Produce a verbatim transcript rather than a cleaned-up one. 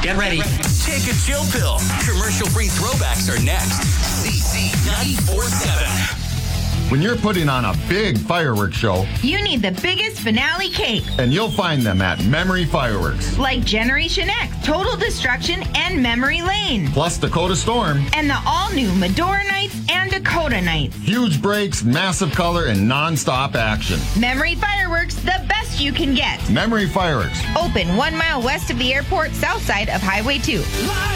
Get ready. Take a chill pill. Commercial-free throwbacks are next. C C ninety-four point seven. When you're putting on a big fireworks show, you need the biggest finale cake. And you'll find them at Memory Fireworks. Like Generation X, Total Destruction, and Memory Lane. Plus Dakota Storm. And the all-new Medora Nights and Dakota Nights. Huge breaks, massive color, and non-stop action. Memory Fireworks, the best you can get. Memory Fireworks. Open one mile west of the airport, south side of Highway two. Live